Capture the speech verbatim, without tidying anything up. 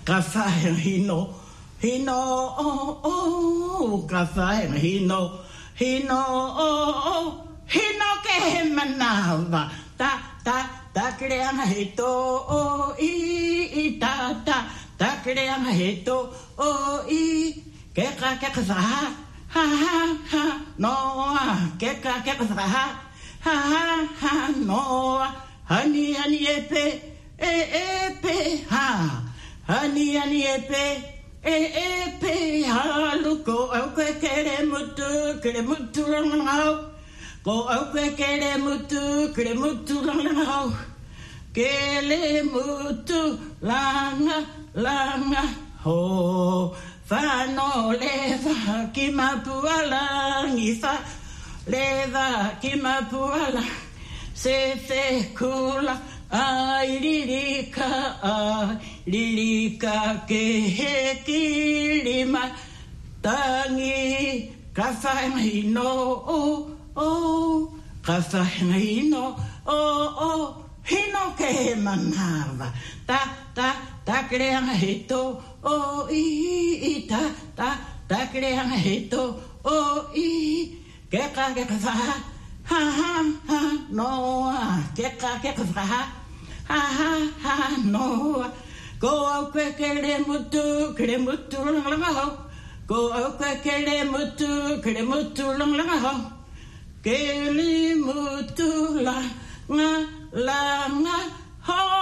ka whae hino, hino o o, ka whae hino, hino o o, hino ke he manawa, ta ta ta kreanga he to o i i ta ta, ta kreanga he to o i, ke ka ke ka wha, ha ha ha, no ke ka ke ka wha, ha ha ha, no hani hani e pe, e e pe ha. Hani hani e pe, e e pe haluko au ke kere mutu, kere mutu lang lang hau. Ko au ke kere mutu, kere mutu lang lang hau. Kere mutu langa langa ho. Whano lewa ki mapuala ngifa, lewa ki mapuala se fe kula. Ai lirika, ai lirika ke he kilima tangi ka whaengaino o o ka whaengaino o o hino ke he manawa ta ta ta kreanga heto o i i ta ta ta kreanga heto o i ke ka ke ka wha ha ha ha no ke ka ke ka wha ha ha ha no go au ke kere mutu kere mutu lang lang ho go au ke kere mutu kere mutu lang lang ho kere mutu lang lang ho